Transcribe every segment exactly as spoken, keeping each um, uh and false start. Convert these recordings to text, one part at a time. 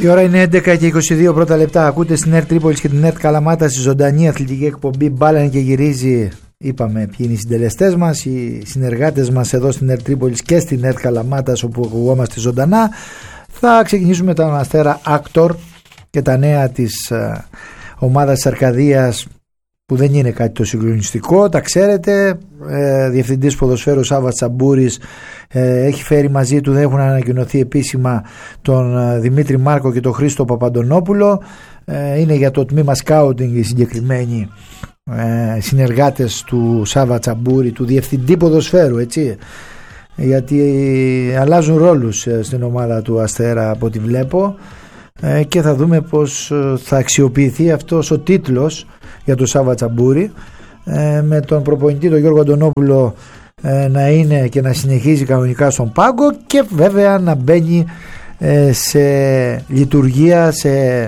Η ώρα είναι έντεκα και είκοσι δύο πρώτα λεπτά. Ακούτε στην ΕΡΤ Τρίπολης και την ΕΡΤ Καλαμάτα στη ζωντανή αθλητική εκπομπή Μπάλα και γυρίζει. Είπαμε ποιοι είναι οι συντελεστές μας, οι συνεργάτες μας εδώ στην ΕΡΤ Τρίπολης και στην ΕΡΤ Καλαμάτας, όπου ακουγόμαστε ζωντανά. Θα ξεκινήσουμε με τον Αστέρα Άκτορ και τα νέα της ε, ομάδας της Αρκαδίας, που δεν είναι κάτι το συγκλονιστικό, τα ξέρετε. ε, Διευθυντής ποδοσφαίρου Σάββα Τσαμπούρης ε, έχει φέρει μαζί του, δεν έχουν ανακοινωθεί επίσημα, τον ε, Δημήτρη Μάρκο και τον Χρήστο Παπαντονόπουλο. ε, Είναι για το τμήμα σκάουτινγκ οι συγκεκριμένοι ε, συνεργάτες του Σάββα Τσαμπούρη, του Διευθυντή ποδοσφαίρου, έτσι, γιατί αλλάζουν ρόλους ε, στην ομάδα του Αστέρα από ό,τι βλέπω, ε, και θα δούμε πως θα αξιοποιηθεί αυτός ο τίτλος για τον Σάββα Τσαμπούρη, ε, με τον προπονητή τον Γιώργο Αντωνόπουλο ε, να είναι και να συνεχίζει κανονικά στον πάγκο, και βέβαια να μπαίνει ε, σε λειτουργία, σε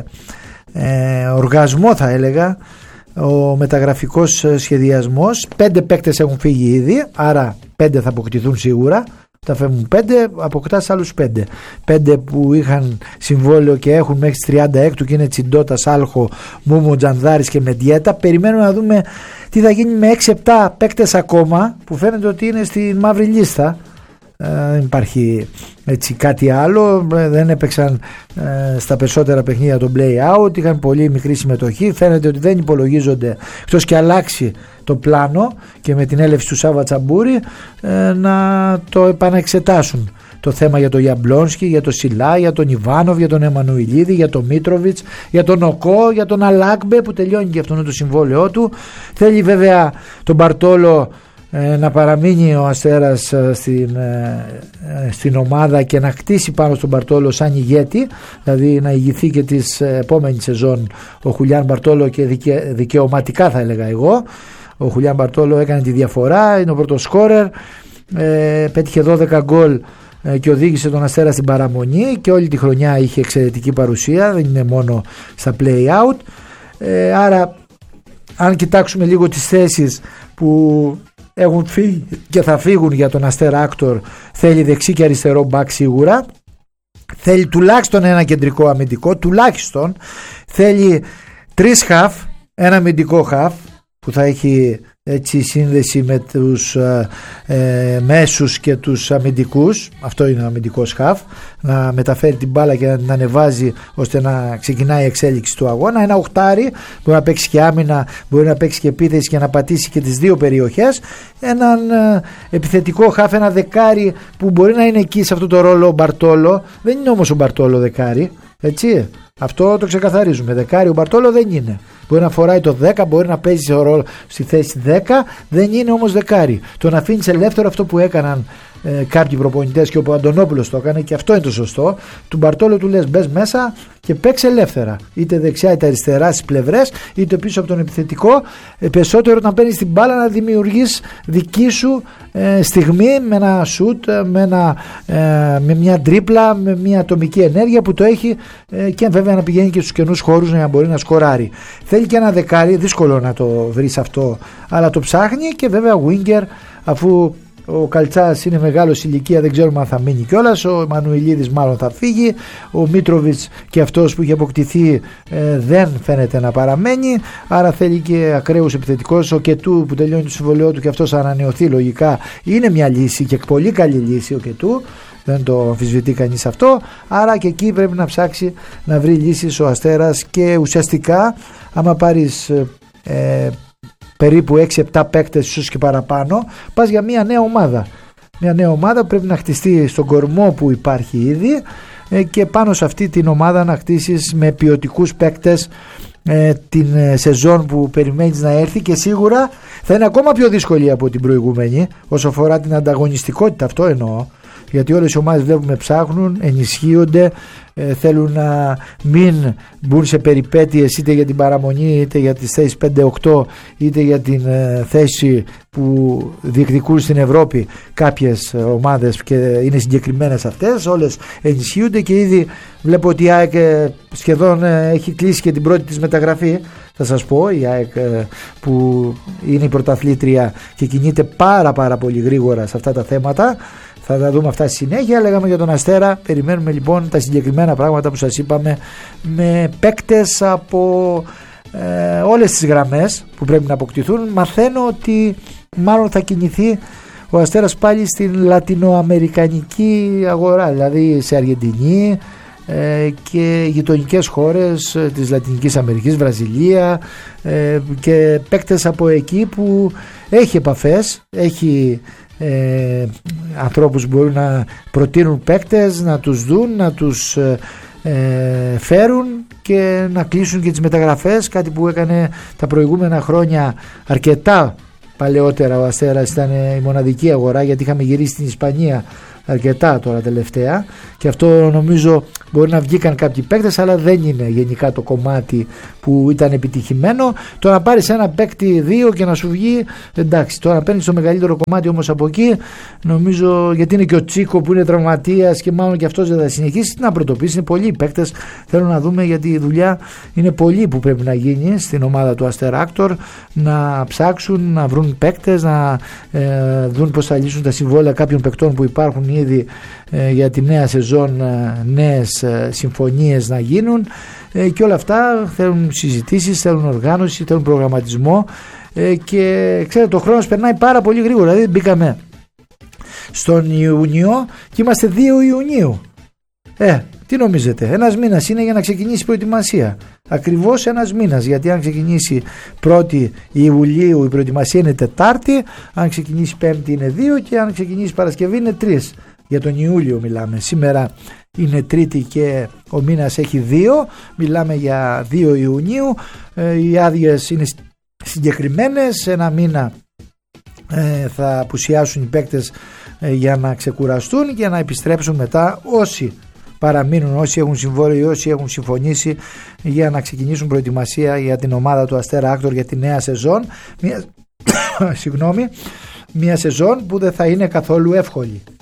ε, οργασμό θα έλεγα, ο μεταγραφικός σχεδιασμός. Πέντε παίκτες έχουν φύγει ήδη, άρα πέντε θα αποκτηθούν σίγουρα. Τα φεύγουν πέντε, αποκτάς άλλους πέντε. Πέντε που είχαν συμβόλαιο και έχουν μέχρι τις τριάντα έκτου, και είναι Τσιντότα, Σάλχο, Μούμο, Τζανδάρης και Μεντιέτα. Περιμένουμε να δούμε τι θα γίνει με έξι επτά παίκτες ακόμα, που φαίνεται ότι είναι στη μαύρη λίστα. Δεν υπάρχει έτσι κάτι άλλο. Δεν έπαιξαν ε, στα περισσότερα παιχνίδια το play out, είχαν πολύ μικρή συμμετοχή. Φαίνεται ότι δεν υπολογίζονται, εκτός και αλλάξει το πλάνο και με την έλευση του Σάββα Τσαμπούρη ε, να το επαναεξετάσουν το θέμα για τον Γιαμπλόνσκι, για τον Σιλά, για τον Ιβάνοβ, για τον Εμμανουηλίδη, για τον Μίτροβιτς, για τον Οκό, για τον Αλάκμπε που τελειώνει και αυτόν το συμβόλαιό του. Θέλει βέβαια τον Μπαρτόλο να παραμείνει ο Αστέρας στην, στην ομάδα και να χτίσει πάνω στον Μπαρτόλο σαν ηγέτη, δηλαδή να ηγηθεί και της επόμενη σεζόν ο Χουλιάν Μπαρτόλο, και δικαι, δικαιωματικά θα έλεγα εγώ. Ο Χουλιάν Μπαρτόλο έκανε τη διαφορά, είναι ο πρώτος σκόρερ, ε, πέτυχε δώδεκα γκολ ε, και οδήγησε τον Αστέρα στην παραμονή, και όλη τη χρονιά είχε εξαιρετική παρουσία, δεν είναι μόνο στα play out. ε, άρα αν κοιτάξουμε λίγο τις θέσεις που έχουν φύγει και θα φύγουν για τον Αστέρα Άκτορ, θέλει δεξί και αριστερό μπακ σίγουρα, θέλει τουλάχιστον ένα κεντρικό αμυντικό, τουλάχιστον θέλει τρεις χαφ, ένα αμυντικό χαφ που θα έχει έτσι σύνδεση με τους ε, ε, μέσους και τους αμυντικούς. Αυτό είναι ο αμυντικός χαφ, να μεταφέρει την μπάλα και να την ανεβάζει ώστε να ξεκινάει η εξέλιξη του αγώνα. Ένα οχτάρι, μπορεί να παίξει και άμυνα, μπορεί να παίξει και επίθεση και να πατήσει και τις δύο περιοχές. Έναν ε, επιθετικό χαφ, ένα δεκάρι που μπορεί να είναι εκεί σε αυτό το ρόλο ο Μπαρτόλο. Δεν είναι όμως ο Μπαρτόλο δεκάρι, έτσι. Αυτό το ξεκαθαρίζουμε. Δεκάρι ο Μπαρτόλο δεν είναι. Μπορεί να φοράει το δέκα, μπορεί να παίζει σε ρόλο στη θέση δέκα, δεν είναι όμως δεκάρι. Το να αφήνεις ελεύθερο, αυτό που έκαναν ε, κάποιοι προπονητές, και ο Αντωνόπουλος το έκανε, και αυτό είναι το σωστό. Του Μπαρτόλο του λες μπες μέσα και παίξε ελεύθερα, είτε δεξιά είτε αριστερά στις πλευρές, είτε πίσω από τον επιθετικό. ε, Περισσότερο όταν παίρνεις την μπάλα να δημιουργείς δική σου ε, στιγμή, με ένα σουτ, με, ένα, ε, με μια τρίπλα, με μια ατομική ενέργεια που το έχει, ε, και βέβαια να πηγαίνει και στους καινούς χώρους για να μπορεί να σκοράρει. Θέλει και ένα δεκάρι, δύσκολο να το βρεις αυτό, αλλά το ψάχνει. Και βέβαια winger, αφού ο Καλτσάς είναι μεγάλος ηλικία, δεν ξέρουμε αν θα μείνει κιόλας. Ο Εμμανουηλίδης μάλλον θα φύγει. Ο Μίτροβιτς και αυτός που είχε αποκτηθεί ε, δεν φαίνεται να παραμένει. Άρα θέλει και ακραίους επιθετικούς. Ο Κετού που τελειώνει το συμβολαιό του και αυτός θα ανανεωθεί, λογικά είναι μια λύση και πολύ καλή λύση ο Κετού. Δεν το αμφισβητεί κανείς αυτό. Άρα και εκεί πρέπει να ψάξει να βρει λύσεις ο Αστέρας, και ουσιαστικά άμα πάρεις ε, περίπου έξι επτά παίκτες, ίσως και παραπάνω, πας για μια νέα ομάδα. Μια νέα ομάδα που πρέπει να χτιστεί στον κορμό που υπάρχει ήδη, ε, και πάνω σε αυτή την ομάδα να χτίσεις με ποιοτικούς παίκτες ε, την ε, σεζόν που περιμένεις να έρθει, και σίγουρα θα είναι ακόμα πιο δύσκολη από την προηγούμενη όσο αφορά την ανταγωνιστικότητα, αυτό εννοώ. Γιατί όλες οι ομάδες βλέπουμε ψάχνουν, ενισχύονται, ε, θέλουν να μην μπουν σε περιπέτειες είτε για την παραμονή, είτε για τις θέσεις πέντε οκτώ, είτε για την ε, θέση που διεκδικούν στην Ευρώπη κάποιες ομάδες, και είναι συγκεκριμένες αυτές. Όλες ενισχύονται, και ήδη βλέπω ότι η ΑΕΚ ε, σχεδόν ε, έχει κλείσει και την πρώτη της μεταγραφή. Θα σας πω, η ΑΕΚ ε, που είναι η πρωταθλήτρια και κινείται πάρα πάρα πολύ γρήγορα σε αυτά τα θέματα, θα τα δούμε αυτά στη συνέχεια. Λέγαμε για τον Αστέρα, περιμένουμε λοιπόν τα συγκεκριμένα πράγματα που σας είπαμε, με παίκτες από ε, όλες τις γραμμές που πρέπει να αποκτηθούν. Μαθαίνω ότι μάλλον θα κινηθεί ο Αστέρας πάλι στην λατινοαμερικανική αγορά, δηλαδή σε Αργεντινή ε, και γειτονικές χώρες της Λατινικής Αμερικής, Βραζιλία, ε, και παίκτες από εκεί που έχει επαφές, έχει ε, ανθρώπους που μπορούν να προτείνουν παίκτες, να τους δουν, να τους ε, ε, φέρουν και να κλείσουν και τις μεταγραφές, κάτι που έκανε τα προηγούμενα χρόνια αρκετά. Παλαιότερα ο Αστέρας ήταν η μοναδική αγορά, γιατί είχαμε γυρίσει στην Ισπανία αρκετά τώρα τελευταία, και αυτό νομίζω μπορεί να βγήκαν κάποιοι παίκτες, αλλά δεν είναι γενικά το κομμάτι που ήταν επιτυχημένο. Το να πάρεις ένα παίκτη δύο και να σου βγει, εντάξει, το να παίρνεις το μεγαλύτερο κομμάτι όμως από εκεί, νομίζω, γιατί είναι και ο Τσίκο που είναι τραυματίας και μάλλον και αυτός δεν θα συνεχίσει, να πρωτοποιήσει. Είναι πολλοί οι παίκτες, θέλω να δούμε, γιατί η δουλειά είναι πολλή που πρέπει να γίνει στην ομάδα του Αστέρα-Άκτορ, να ψάξουν, να βρουν παίκτες, να ε, δουν πώς θα λύσουν τα συμβόλαια κάποιων παικτών που υπάρχουν ήδη ε, για τη νέα σεζόν, ε, νέες ε, συμφωνίες να γίνουν, ε, και όλα αυτά θέλουν συζητήσεις, θέλουν οργάνωση, θέλουν προγραμματισμό, ε, και ξέρετε, ο χρόνος περνάει πάρα πολύ γρήγορα. Δηλαδή μπήκαμε στον Ιούνιο και είμαστε δύο Ιουνίου. Ε, τι νομίζετε, ένας μήνας είναι για να ξεκινήσει η προετοιμασία. Ακριβώς ένας μήνας, γιατί αν ξεκινήσει πρώτη Ιουλίου η προετοιμασία είναι Τετάρτη, αν ξεκινήσει Πέμπτη είναι δύο, και αν ξεκινήσει Παρασκευή είναι τρεις. Για τον Ιούλιο μιλάμε. Σήμερα είναι Τρίτη και ο μήνας έχει δύο, μιλάμε για δύο Ιουνίου. ε, οι άδειες είναι συγκεκριμένες, ένα μήνα ε, θα απουσιάσουν οι παίκτες ε, για να ξεκουραστούν και να επιστρέψουν μετά όσοι παραμείνουν, όσοι έχουν συμβόλαιο ή όσοι έχουν συμφωνήσει, για να ξεκινήσουν προετοιμασία για την ομάδα του Αστέρα-Άκτορ για τη νέα σεζόν. Μια, συγγνώμη, μια σεζόν που δεν θα είναι καθόλου εύκολη.